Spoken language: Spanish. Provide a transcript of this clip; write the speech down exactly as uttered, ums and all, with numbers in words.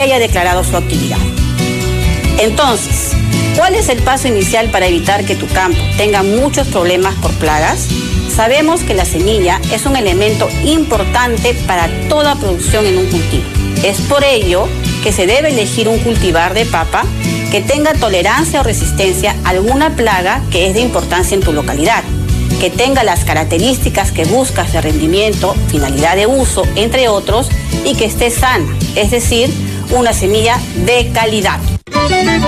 haya declarado su actividad. Entonces, ¿cuál es el paso inicial para evitar que tu campo tenga muchos problemas por plagas? Sabemos que la semilla es un elemento importante para toda producción en un cultivo. Es por ello que se debe elegir un cultivar de papa que tenga tolerancia o resistencia a alguna plaga que es de importancia en tu localidad, que tenga las características que buscas de rendimiento, finalidad de uso, entre otros, y que esté sana, es decir, una semilla de calidad.